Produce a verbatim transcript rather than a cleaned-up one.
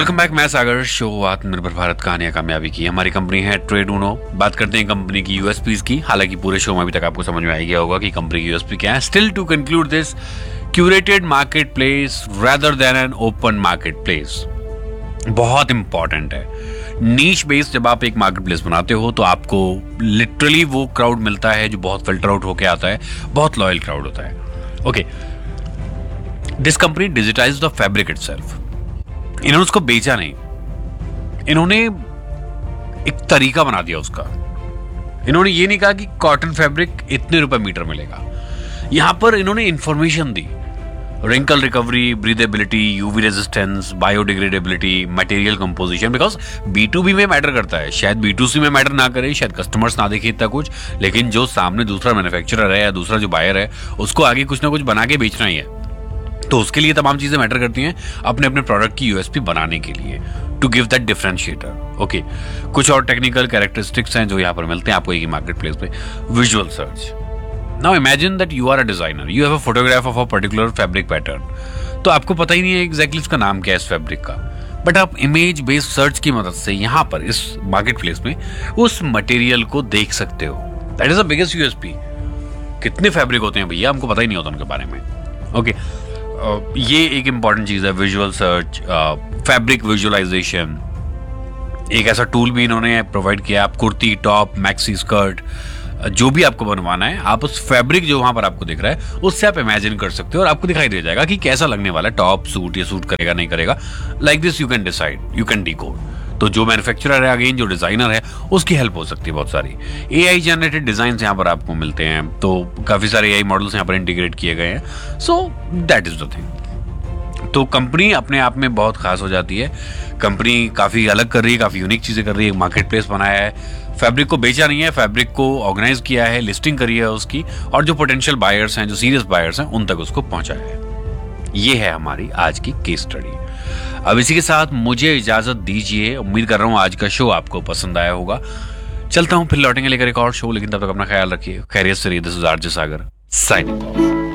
Welcome back. मैं सागर। Show आत्मनिर्भर भारत कहानियां कामयाबी की। हमारी कंपनी है ट्रेडूनो। बात करते हैं कंपनी की यूएसपीज की। हालांकि पूरे शो में अभी तक आपको समझ में आ गया होगा कि कंपनी की यूएसपी क्या है। Still to conclude this, curated market place rather than an open market place बहुत इंपॉर्टेंट है। नीश बेस्ड जब आप एक मार्केट प्लेस बनाते हो तो आपको लिटरली वो क्राउड मिलता है जो बहुत फिल्टर आउट होकर आता है, बहुत लॉयल क्राउड होता है। Okay, this company digitised the fabric itself. इन्होंने उसको बेचा नहीं, इन्होंने एक तरीका बना दिया उसका। इन्होंने ये नहीं कहा कि कॉटन फैब्रिक इतने रुपए मीटर मिलेगा। यहां पर इन्होंने information the, wrinkle recovery, breathability, UV resistance, biodegradability, material composition. Because B to be में मैटर करता है, शायद बी टू सी में मैटर ना करे, शायद कस्टमर्स ना देखे इतना कुछ, लेकिन जो सामने दूसरा मैन्युफैक्चरर है या दूसरा जो बायर है उसको आगे कुछ ना कुछ बना के बेचना ही है। तो उसके लिए तमाम चीजें मैटर करती हैं अपने अपने प्रोडक्ट की यूएसपी बनाने के लिए, to give that differentiator. Okay, कुछ और टेक्निकल कैरेक्टरिस्टिक्स हैं जो यहाँ पर मिलते हैं आपको एक मार्केट प्लेस पे। Visual search. Now imagine that you are a designer, you have a photograph of a particular fabric pattern. तो आपको पता ही नहीं है एग्जैक्टली इसका नाम क्या है इस फैब्रिक का, बट आप इमेज बेस्ड सर्च की मदद से यहाँ पर इस मार्केट प्लेस में उस मटेरियल को देख सकते हो। That is the biggest USP. कितने फैब्रिक होते हैं भैया, हमको पता ही नहीं होता उनके बारे में। Okay okay. Uh, ये एक इंपॉर्टेंट चीज है, विजुअल सर्च, फैब्रिक विजुअलाइजेशन। एक ऐसा टूल भी इन्होंने प्रोवाइड किया। आप कुर्ती, टॉप, मैक्सी, स्कर्ट, जो भी आपको बनवाना है, आप उस फैब्रिक जो वहां पर आपको दिख रहा है उससे आप इमेजिन कर सकते हो और आपको दिखाई दे जाएगा कि कैसा लगने वाला है। टॉप सूट, ये सूट करेगा नहीं करेगा, like this you can decide, you can decode. तो जो मैन्युफैक्चरर है, अगेन जो डिजाइनर है, उसकी हेल्प हो सकती है बहुत सारी। एआई जनरेटेड डिजाइन यहाँ पर आपको मिलते हैं, तो काफी सारे एआई मॉडल्स यहाँ पर इंटीग्रेट किए गए हैं। So that is the thing. तो कंपनी अपने आप में बहुत खास हो जाती है। कंपनी काफी अलग कर रही है, काफी यूनिक चीजें कर रही है। मार्केट प्लेस बनाया है, फैब्रिक को बेचा नहीं है, फैब्रिक को ऑर्गेनाइज किया है, लिस्टिंग करी है उसकी, और जो पोटेंशियल बायर्स हैं, जो सीरियस बायर्स हैं, उन तक उसको पहुंचाया है। ये है हमारी आज की केस स्टडी। अब इसी के साथ मुझे इजाजत दीजिए। उम्मीद कर रहा हूं आज का शो आपको पसंद आया होगा। चलता हूं, फिर लौटेंगे लेकर एक और शो, लेकिन तब तक अपना ख्याल रखिए। खैरियत से रहिए। This is RJ Sagar signing off.